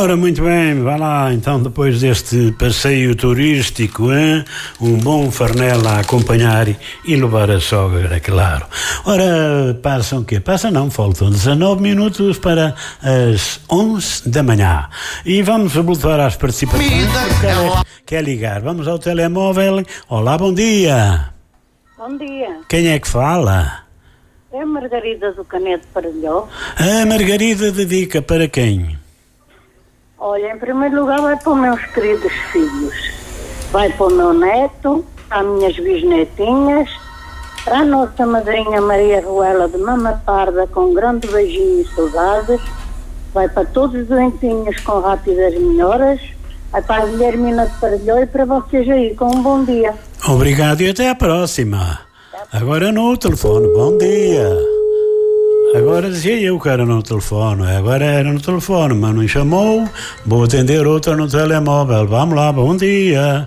Ora, muito bem, vá lá, então, depois deste passeio turístico, hein? Um bom farnel a acompanhar e levar a sogra, claro. Ora, passam o quê? Faltam 19 minutos para as 11 da manhã. E vamos voltar às participações, quer ligar. Vamos ao telemóvel. Olá, bom dia. Bom dia. Quem é que fala? É a Margarida do Canedo Parelhó. A Margarida dedica para quem? Olha, em primeiro lugar vai para os meus queridos filhos, vai para o meu neto, para as minhas bisnetinhas, para a nossa madrinha Maria Ruela de Mama Parda, com um grande beijinho e saudades, vai para todos os doentinhos com rápidas melhoras, vai para a Guilhermina de Parelhó e para vocês aí, com um bom dia. Obrigado e até à próxima. Agora no telefone, bom dia. Agora dizia eu que era no telefone, agora era no telefone, mas não chamou, vou atender outra no telemóvel. Vamos lá, bom dia.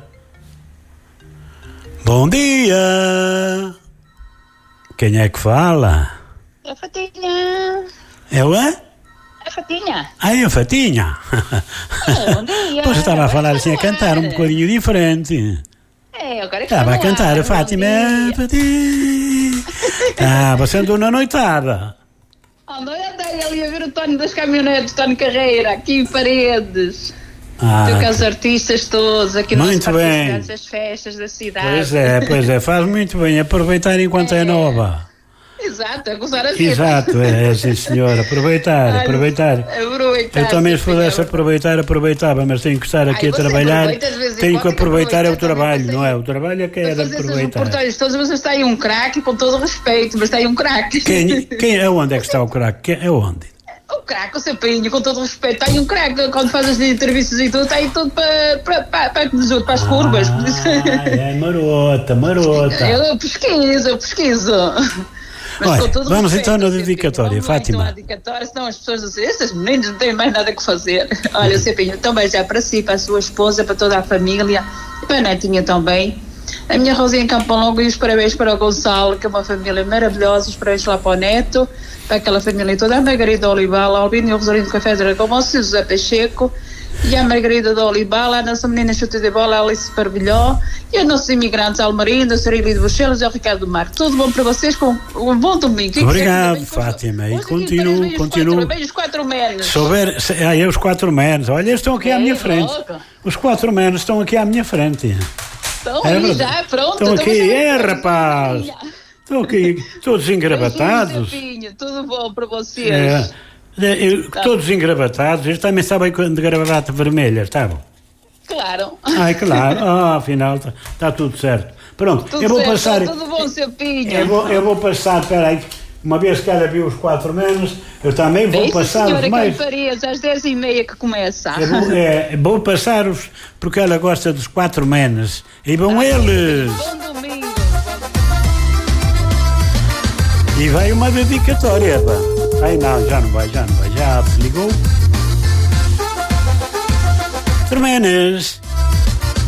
Bom dia. Quem é que fala? É a Fatinha. É o quê? É a Fatinha. Ah, é a Fatinha. Bom dia. Pois estava a falar assim, a cantar um bocadinho diferente. Agora é que Estava a cantar, a Fátima. Você andou na noitada. Andei ali a ver o Tony das caminhonetes, Tony Carreira, aqui em Paredes. Estou com os artistas todos, aqui no muito bem. Das festas da cidade. Pois é, faz muito bem, aproveitar enquanto é nova. Exato, a gozar a vida. Exato, sim senhor, aproveitar. Eu também, se pudesse aproveitava, mas tenho que estar aqui a trabalhar, tenho que aproveitar o trabalho, não é? O trabalho é que é de aproveitar. Todos vocês têm um craque, com todo o respeito, mas tem um craque. Aonde é que está o craque? Aonde? O craque, o seu pinho, com todo o respeito, tem um craque, quando faz as entrevistas e tudo, tem tudo para as curvas. É marota. Eu pesquiso. Olha, vamos então na dedicatória, Fátima. Na dedicatória, senão as pessoas dizem, esses meninos não têm mais nada que fazer. Olha, Cepinho, também já para si, para a sua esposa, para toda a família, e para a netinha também. A minha Rosinha em Campo Longo e os parabéns para o Gonçalo, que é uma família maravilhosa, os parabéns lá para o neto, para aquela família toda, a Margarida Olival, a Albino e o Rosarinho do Café de Dragão, o José Pacheco, e a Margarida da Olibala, a nossa menina chute de bola, a Alice Parbilhó, e os nossos imigrantes, a Almarinda, a Cirilo de Bruxelas e o Ricardo Marco. Tudo bom para vocês, com um bom domingo. Obrigado, Fátima, e continuo. Os 4 menos. Os 4 menos, olha, eles estão aqui à minha frente. Os 4 menos estão aqui à minha frente. Estão aí já, pronto. Estão aqui, rapaz. Estão aqui, todos engravatados. Tudo bom para vocês. Todos engravatados, eles também sabem de gravata vermelha, estavam? Claro. Claro, afinal está tudo certo. Pronto, tudo eu vou certo, passar. Tudo bom, seu Pinho. Eu vou passar, espera aí, uma vez que ela viu os 4 menos, eu também vou passar os mais. Farias, às 10h30 que começa. Vou passar-os, porque ela gosta dos 4 menos. E vão eles. Bom domingo. E vai uma dedicatória, pá. Ai não, já não vai, já desligou. Tremenas.